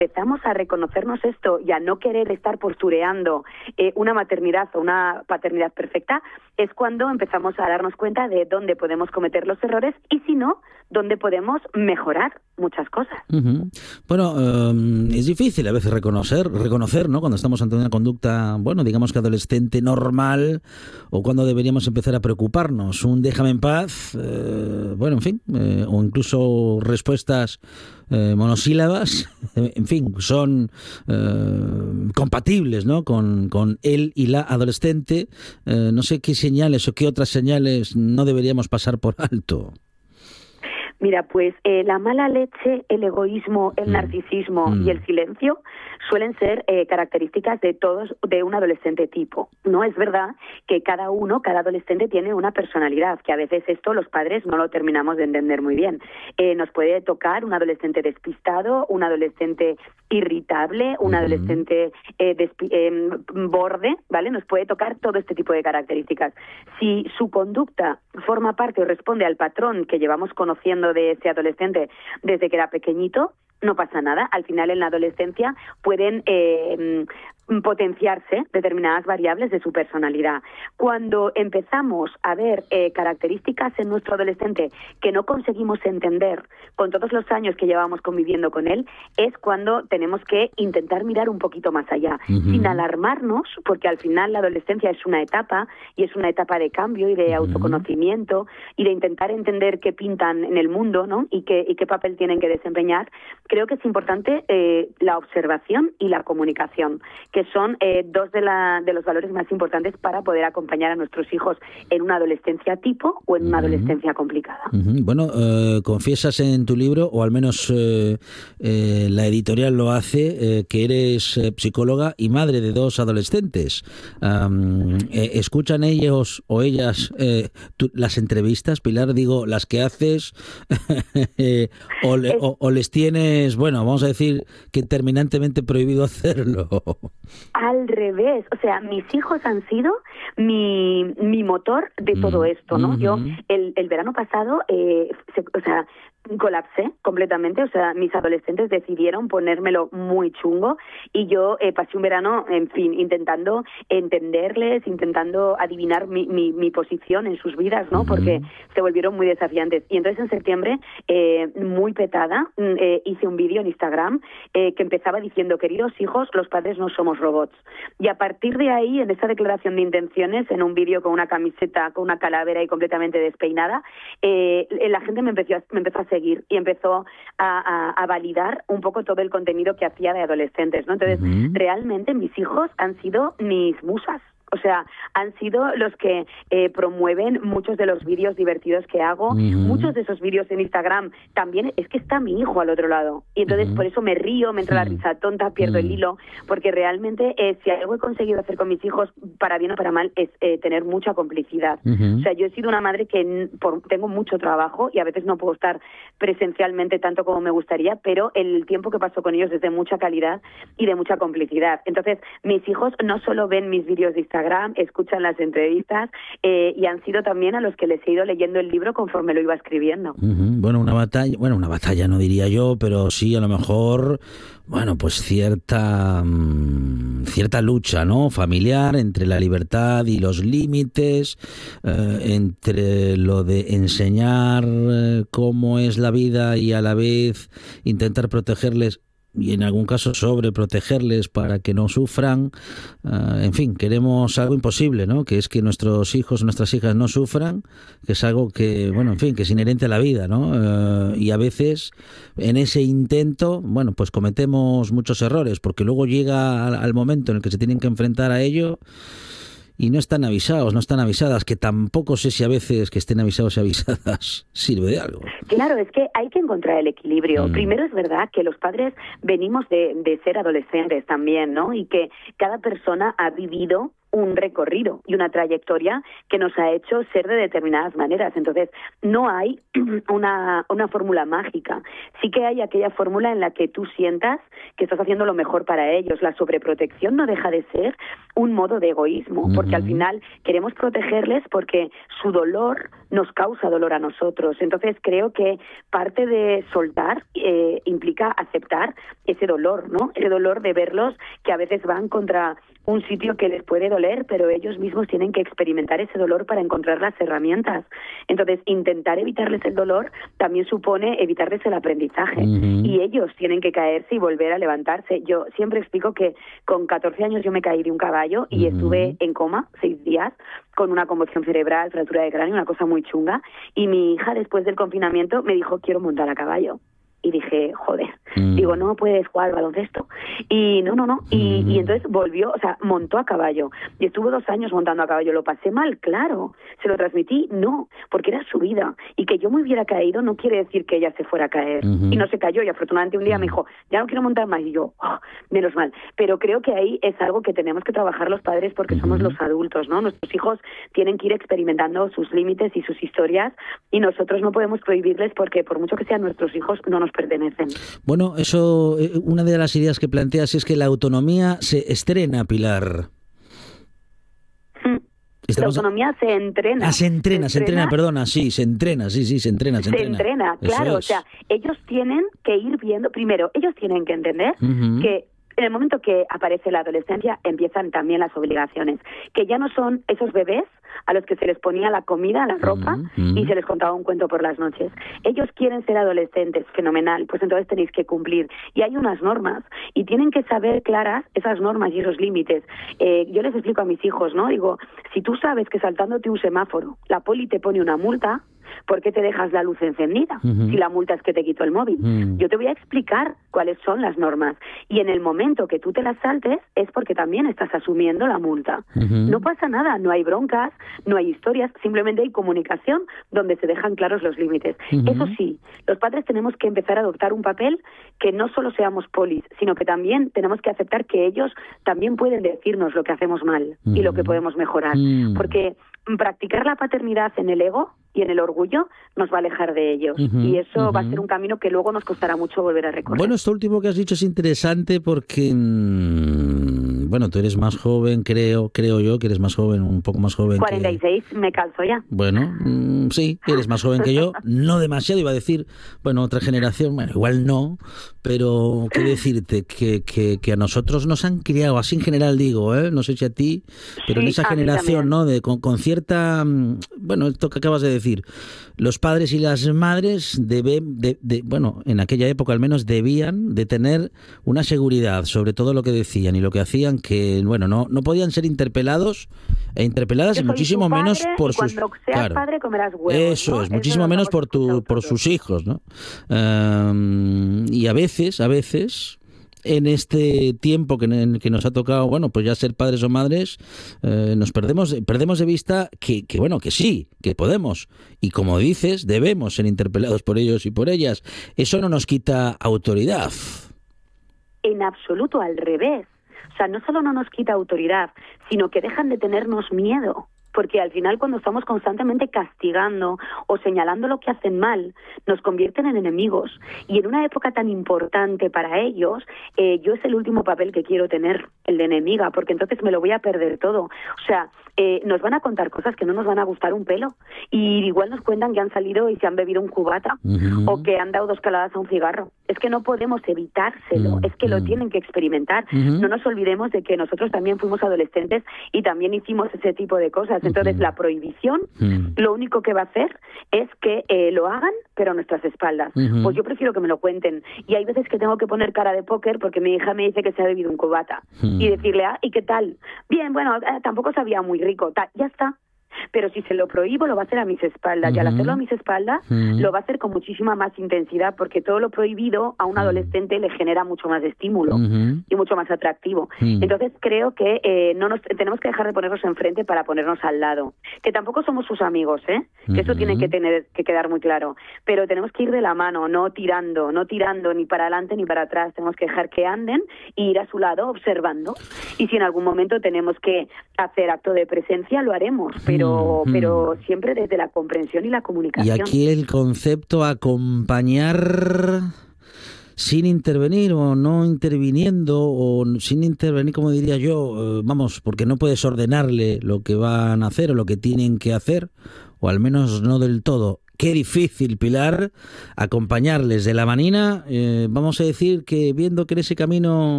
empezamos a reconocernos esto y a no querer estar postureando una maternidad o una paternidad perfecta, es cuando empezamos a darnos cuenta de dónde podemos cometer los errores y, si no, dónde podemos mejorar muchas cosas. Uh-huh. Bueno, es difícil a veces reconocer, ¿no? Cuando estamos ante una conducta, bueno, digamos que adolescente normal, o cuando deberíamos empezar a preocuparnos. Un déjame en paz, bueno, en fin, o incluso respuestas monosílabas, en fin, son compatibles, ¿no? con él y la adolescente. No sé qué señales o qué otras señales no deberíamos pasar por alto. Mira, pues la mala leche, el egoísmo, el narcisismo y el silencio suelen ser características de un adolescente tipo. No es verdad que cada adolescente tiene una personalidad, que a veces esto los padres no lo terminamos de entender muy bien. Nos puede tocar un adolescente despistado, un adolescente irritable, un adolescente borde, ¿vale? Nos puede tocar todo este tipo de características. Si su conducta forma parte o responde al patrón que llevamos conociendo de ese adolescente desde que era pequeñito, no pasa nada. Al final, en la adolescencia pueden potenciarse determinadas variables de su personalidad. Cuando empezamos a ver características en nuestro adolescente que no conseguimos entender con todos los años que llevamos conviviendo con él, es cuando tenemos que intentar mirar un poquito más allá, sin alarmarnos, porque al final la adolescencia es una etapa, y es una etapa de cambio y de autoconocimiento y de intentar entender qué pintan en el mundo, ¿no? y qué papel tienen que desempeñar. Creo que es importante la observación y la comunicación, que son dos de los valores más importantes para poder acompañar a nuestros hijos en una adolescencia tipo o en una adolescencia complicada. Bueno, confiesas en tu libro, o al menos la editorial lo hace, que eres psicóloga y madre de 2 adolescentes. ¿Escuchan ellos o ellas las entrevistas, Pilar? Digo, las que haces, o les tienes, bueno, vamos a decir que terminantemente prohibido hacerlo. Al revés, o sea, mis hijos han sido mi motor de todo esto, ¿no? Yo el verano pasado, colapsé completamente, o sea, mis adolescentes decidieron ponérmelo muy chungo y yo pasé un verano, en fin, intentando entenderles, intentando adivinar mi posición en sus vidas, ¿no? Porque se volvieron muy desafiantes. Y entonces en septiembre, muy petada, hice un vídeo en Instagram que empezaba diciendo: queridos hijos, los padres no somos robots. Y a partir de ahí, en esa declaración de intenciones, en un vídeo con una camiseta, con una calavera y completamente despeinada, la gente me empezó a seguir y empezó a validar un poco todo el contenido que hacía de adolescentes, ¿no? Entonces, realmente mis hijos han sido mis musas. O sea, han sido los que promueven muchos de los vídeos divertidos que hago. Muchos de esos vídeos en Instagram también es que está mi hijo al otro lado. Y entonces por eso me río, me entra la risa tonta, pierdo el hilo. Porque realmente si algo he conseguido hacer con mis hijos, para bien o para mal, es tener mucha complicidad. O sea, yo he sido una madre que tengo mucho trabajo y a veces no puedo estar presencialmente tanto como me gustaría, pero el tiempo que paso con ellos es de mucha calidad y de mucha complicidad. Entonces, mis hijos no solo ven mis vídeos de Instagram, escuchan las entrevistas y han sido también a los que les he ido leyendo el libro conforme lo iba escribiendo. Bueno, una batalla no diría yo, pero sí a lo mejor, bueno, pues cierta lucha, ¿no? Familiar entre la libertad y los límites, entre lo de enseñar cómo es la vida y a la vez intentar protegerles, y en algún caso sobreprotegerles para que no sufran. En fin, queremos algo imposible, ¿no? Que es que nuestros hijos, nuestras hijas no sufran, que es algo que, bueno, en fin, que es inherente a la vida, ¿no? Y a veces en ese intento, bueno, pues cometemos muchos errores, porque luego llega al momento en el que se tienen que enfrentar a ello y no están avisados, no están avisadas, que tampoco sé si a veces que estén avisados y avisadas sirve de algo. Claro, es que hay que encontrar el equilibrio. Primero, es verdad que los padres venimos de ser adolescentes también, ¿no? Y que cada persona ha vivido un recorrido y una trayectoria que nos ha hecho ser de determinadas maneras. Entonces, no hay una fórmula mágica. Sí que hay aquella fórmula en la que tú sientas que estás haciendo lo mejor para ellos. La sobreprotección no deja de ser un modo de egoísmo, porque al final queremos protegerles porque su dolor nos causa dolor a nosotros. Entonces creo que parte de soltar implica aceptar ese dolor, ¿no? Ese dolor de verlos que a veces van contra un sitio que les puede doler, pero ellos mismos tienen que experimentar ese dolor para encontrar las herramientas. Entonces, intentar evitarles el dolor también supone evitarles el aprendizaje. Y ellos tienen que caerse y volver a levantarse. Yo siempre explico que con 14 años yo me caí de un caballo y estuve en coma 6 días con una conmoción cerebral, fractura de cráneo, una cosa muy chunga. Y mi hija, después del confinamiento, me dijo, quiero montar a caballo. Y dije, joder, digo, no puedes jugar al baloncesto. Y no. Y entonces volvió, o sea, montó a caballo. Y estuvo 2 años montando a caballo. ¿Lo pasé mal? Claro. ¿Se lo transmití? No, porque era su vida. Y que yo me hubiera caído no quiere decir que ella se fuera a caer. Y no se cayó. Y afortunadamente un día me dijo, ya no quiero montar más. Y yo, menos mal. Pero creo que ahí es algo que tenemos que trabajar los padres porque somos los adultos, ¿no? Nuestros hijos tienen que ir experimentando sus límites y sus historias y nosotros no podemos prohibirles porque por mucho que sean nuestros hijos, no nos pertenecen. Bueno, eso, una de las ideas que planteas es que la autonomía se estrena, Pilar. La autonomía se entrena. Se entrena, perdona, sí, se entrena. Se entrena, claro, o sea, ellos tienen que ir viendo, primero, ellos tienen que entender que en el momento que aparece la adolescencia empiezan también las obligaciones, que ya no son esos bebés a los que se les ponía la comida, la ropa y se les contaba un cuento por las noches. Ellos quieren ser adolescentes, fenomenal, pues entonces tenéis que cumplir. Y hay unas normas y tienen que saber claras esas normas y esos límites. Yo les explico a mis hijos, ¿no? Digo, si tú sabes que saltándote un semáforo la poli te pone una multa, ¿por qué te dejas la luz encendida? Si la multa es que te quito el móvil. Yo te voy a explicar cuáles son las normas. Y en el momento que tú te las saltes es porque también estás asumiendo la multa. No pasa nada, no hay broncas, no hay historias, simplemente hay comunicación donde se dejan claros los límites. Eso sí, los padres tenemos que empezar a adoptar un papel que no solo seamos polis, sino que también tenemos que aceptar que ellos también pueden decirnos lo que hacemos mal y lo que podemos mejorar. Porque practicar la paternidad en el ego y en el orgullo nos va a alejar de ellos. Y eso va a ser un camino que luego nos costará mucho volver a recorrer. Bueno, esto último que has dicho es interesante porque, bueno, tú eres más joven, creo yo que eres más joven, un poco más joven. 46, me calzo ya. Bueno, sí, eres más joven que yo, no demasiado, iba a decir, bueno, otra generación, bueno, igual no, pero qué decirte, que a nosotros nos han criado, así en general digo, no sé si a ti, pero sí, en esa generación, ¿no? Con cierta, bueno, esto que acabas de decir, los padres y las madres bueno, en aquella época al menos debían de tener una seguridad sobre todo lo que decían y lo que hacían, que bueno, no podían ser interpelados e interpeladas y muchísimo menos por sus... Cuando seas claro, padre comerás huevos, eso, ¿no? Es, muchísimo menos por sus hijos, ¿no? Y a veces en este tiempo que nos ha tocado, bueno, pues ya ser padres o madres, nos perdemos de vista que bueno, que sí, que podemos. Y como dices, debemos ser interpelados por ellos y por ellas. Eso no nos quita autoridad. En absoluto, al revés. O sea, no solo no nos quita autoridad, sino que dejan de tenernos miedo. Porque al final cuando estamos constantemente castigando o señalando lo que hacen mal, nos convierten en enemigos. Y en una época tan importante para ellos, yo es el último papel que quiero tener, el de enemiga, porque entonces me lo voy a perder todo. O sea, nos van a contar cosas que no nos van a gustar un pelo. Y igual nos cuentan que han salido y se han bebido un cubata o que han dado 2 caladas a un cigarro. Es que no podemos evitárselo, es que lo tienen que experimentar. No nos olvidemos de que nosotros también fuimos adolescentes y también hicimos ese tipo de cosas. Entonces la prohibición lo único que va a hacer es que lo hagan, pero a nuestras espaldas. Pues yo prefiero que me lo cuenten. Y hay veces que tengo que poner cara de póker porque mi hija me dice que se ha bebido un cubata. Y decirle, ¿y qué tal? Bien, bueno, tampoco sabía muy rico. Ya está. Pero si se lo prohíbo, lo va a hacer a mis espaldas. Y al hacerlo a mis espaldas, lo va a hacer con muchísima más intensidad, porque todo lo prohibido a un adolescente le genera mucho más estímulo y mucho más atractivo. Entonces creo que tenemos que dejar de ponernos enfrente para ponernos al lado. Que tampoco somos sus amigos, que eso tiene que quedar muy claro. Pero tenemos que ir de la mano, no tirando ni para adelante ni para atrás. Tenemos que dejar que anden e ir a su lado observando. Y si en algún momento tenemos que hacer acto de presencia, lo haremos, pero siempre desde la comprensión y la comunicación. Y aquí el concepto acompañar sin intervenir o no interviniendo o sin intervenir, como diría yo, vamos, porque no puedes ordenarle lo que van a hacer o lo que tienen que hacer o al menos no del todo. Qué difícil, Pilar, acompañarles de la manina. Vamos a decir que viendo que en ese camino